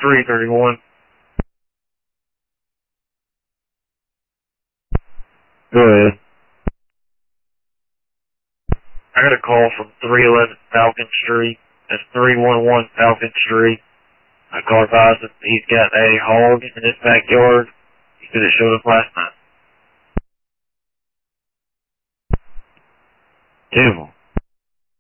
331. Go ahead. I got a call from 311 Falcon Street. That's 311 Falcon Street. I call advised that he's got a hog in his backyard. He said it showed up last night. Beautiful.